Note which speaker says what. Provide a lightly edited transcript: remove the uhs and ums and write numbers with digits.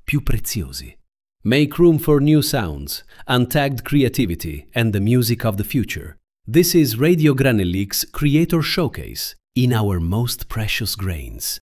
Speaker 1: più preziosi. Make room for new sounds, untagged creativity, and the music of the future. This is Radio Granelli's Creator Showcase in our most precious grains.